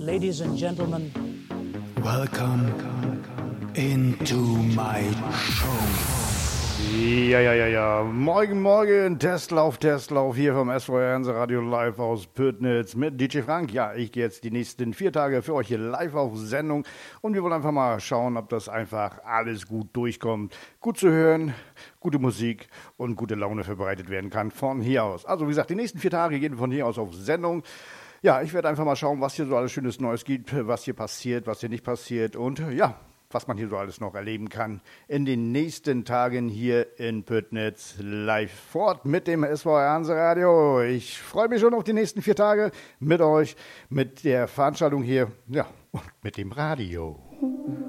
Ladies and gentlemen, welcome into my show. Ja. Morgen. Testlauf hier vom SVR Radio live aus Pödnitz mit DJ Frank. Ja, ich gehe jetzt die nächsten 4 Tage für euch hier live auf Sendung und wir wollen einfach mal schauen, ob das einfach alles gut durchkommt. Gut zu hören, gute Musik und gute Laune verbreitet werden kann von hier aus. Also wie gesagt, die nächsten 4 Tage gehen von hier aus auf Sendung. Ja, ich werde einfach mal schauen, was hier so alles Schönes Neues gibt, was hier passiert, was hier nicht passiert und ja, was man hier so alles noch erleben kann in den nächsten Tagen hier in Pödnitz live fort mit dem SVR Radio. Ich freue mich schon auf die nächsten 4 Tage mit euch, mit der Veranstaltung hier, ja, und mit dem Radio.